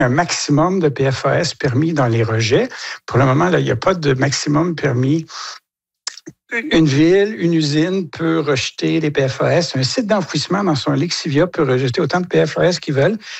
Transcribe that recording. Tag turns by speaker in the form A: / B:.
A: un maximum de PFAS permis dans les rejets. Pour le moment, là, il n'y a pas de maximum permis. Une ville, une usine peut rejeter les PFAS. Un site d'enfouissement dans son lexivia peut rejeter autant de PFAS qu'ils veulent.